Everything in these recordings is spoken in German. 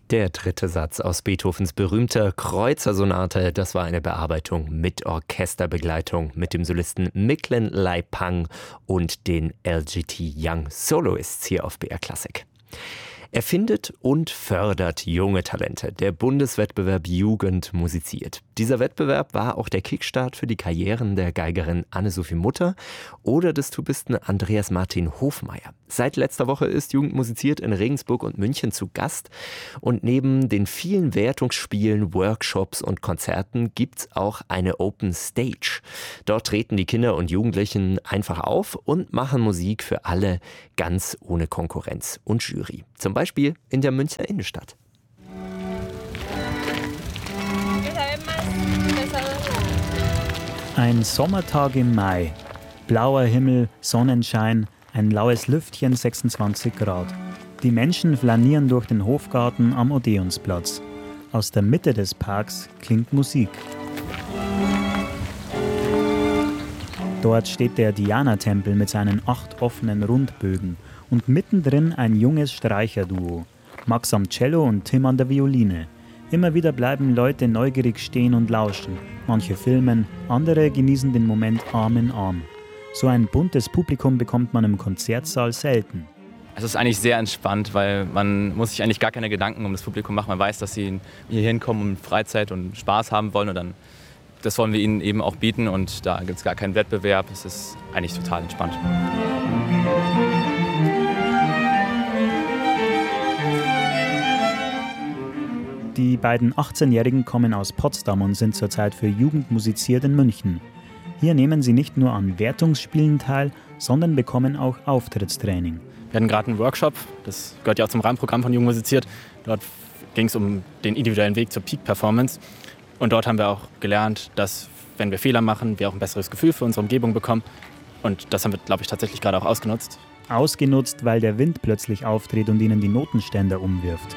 Der dritte Satz aus Beethovens berühmter Kreuzer-Sonate, das war eine Bearbeitung mit Orchesterbegleitung mit dem Solisten Miklen Laipang und den LGT Young Soloists hier auf BR Classic. Er findet und fördert junge Talente. Der Bundeswettbewerb Jugend musiziert. Dieser Wettbewerb war auch der Kickstart für die Karrieren der Geigerin Anne-Sophie Mutter oder des Tubisten Andreas Martin Hofmeier. Seit letzter Woche ist Jugend musiziert in Regensburg und München zu Gast. Und neben den vielen Wertungsspielen, Workshops und Konzerten gibt's auch eine Open Stage. Dort treten die Kinder und Jugendlichen einfach auf und machen Musik für alle, ganz ohne Konkurrenz und Jury. Zum Beispiel in der Münchner Innenstadt. Ein Sommertag im Mai. Blauer Himmel, Sonnenschein, ein laues Lüftchen, 26 Grad. Die Menschen flanieren durch den Hofgarten am Odeonsplatz. Aus der Mitte des Parks klingt Musik. Dort steht der Diana-Tempel mit seinen 8 offenen Rundbögen und mittendrin ein junges Streicherduo. Max am Cello und Tim an der Violine. Immer wieder bleiben Leute neugierig stehen und lauschen. Manche filmen, andere genießen den Moment Arm in Arm. So ein buntes Publikum bekommt man im Konzertsaal selten. Es ist eigentlich sehr entspannt, weil man muss sich eigentlich gar keine Gedanken um das Publikum machen. Man weiß, dass sie hier hinkommen und Freizeit und Spaß haben wollen. Und dann, das wollen wir ihnen eben auch bieten. Und da gibt es gar keinen Wettbewerb. Es ist eigentlich total entspannt. Die beiden 18-Jährigen kommen aus Potsdam und sind zurzeit für Jugend musiziert in München. Hier nehmen sie nicht nur an Wertungsspielen teil, sondern bekommen auch Auftrittstraining. Wir hatten gerade einen Workshop, das gehört ja auch zum Rahmenprogramm von Jugend musiziert. Dort ging es um den individuellen Weg zur Peak-Performance. Und dort haben wir auch gelernt, dass, wenn wir Fehler machen, wir auch ein besseres Gefühl für unsere Umgebung bekommen. Und das haben wir, glaube ich, tatsächlich gerade auch ausgenutzt. Ausgenutzt, weil der Wind plötzlich auftritt und ihnen die Notenständer umwirft.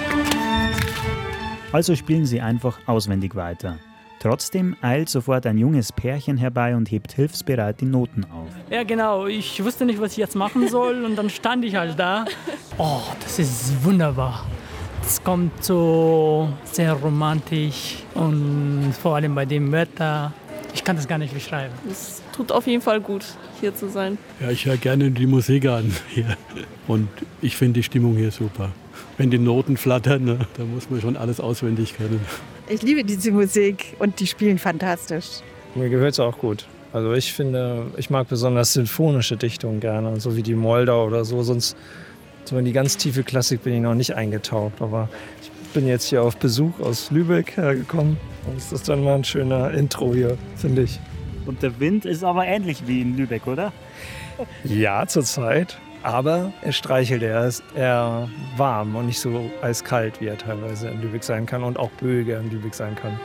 Also spielen sie einfach auswendig weiter. Trotzdem eilt sofort ein junges Pärchen herbei und hebt hilfsbereit die Noten auf. Ja, genau. Ich wusste nicht, was ich jetzt machen soll und dann stand ich halt da. Oh, das ist wunderbar. Es kommt so sehr romantisch und vor allem bei dem Wetter. Ich kann das gar nicht beschreiben. Es tut auf jeden Fall gut, hier zu sein. Ja, ich höre gerne die Musik an hier und ich finde die Stimmung hier super. Wenn die Noten flattern, ne, da muss man schon alles auswendig können. Ich liebe diese Musik und die spielen fantastisch. Mir gefällt es auch gut. Also ich finde, ich mag besonders sinfonische Dichtungen gerne, so wie die Moldau oder so. Sonst so in die ganz tiefe Klassik bin ich noch nicht eingetaucht. Aber ich bin jetzt hier auf Besuch aus Lübeck hergekommen. Und es ist dann mal ein schöner Intro hier, finde ich. Und der Wind ist aber ähnlich wie in Lübeck, oder? Ja, zurzeit. Aber er streichelt, er ist eher warm und nicht so eiskalt, wie er teilweise in Lübeck sein kann und auch böige in Lübeck sein kann.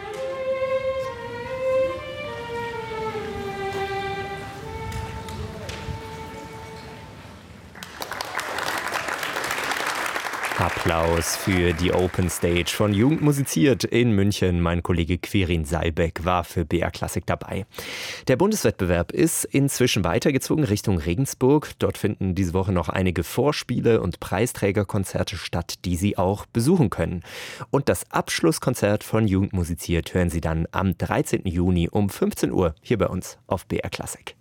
Applaus für die Open Stage von Jugend musiziert in München. Mein Kollege Quirin Seilbeck war für BR Classic dabei. Der Bundeswettbewerb ist inzwischen weitergezogen Richtung Regensburg. Dort finden diese Woche noch einige Vorspiele und Preisträgerkonzerte statt, die Sie auch besuchen können. Und das Abschlusskonzert von Jugend musiziert hören Sie dann am 13. Juni um 15 Uhr hier bei uns auf BR Classic.